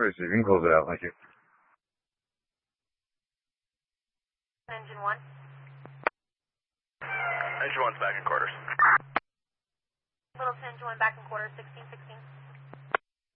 Wait, so you can close it out, thank you. Engine 1. Engine 1's back in quarters. Littleton, Engine 1 back in quarters, 1616.